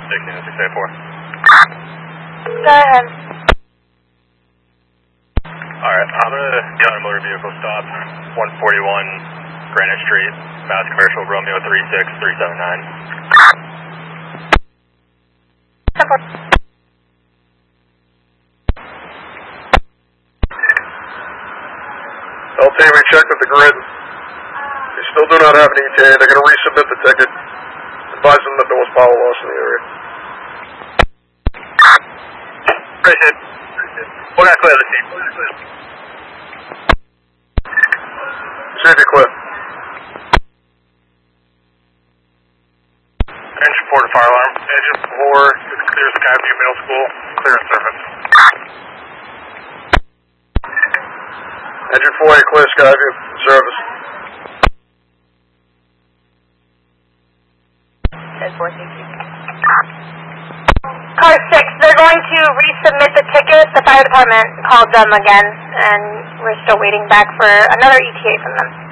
16-684. Go ahead. Alright, I'm gonna get on a motor vehicle stop, 141 Granite Street, Mass Commercial, Romeo 36379. LT, we checked with the grid. They still do not have an ETA. They're going to resubmit the ticket. Advise them that there was power loss in the area. Appreciate it. We're gonna clear the team. See if you clear. Engine 4 to fire alarm. Engine 4 is clear Skyview Middle School. Clear service. Engine 4, you clear Skyview. Service. 10-4, thank you. Car 6, they're going to resubmit the ticket. The fire department called them again, and we're still waiting back for another ETA from them.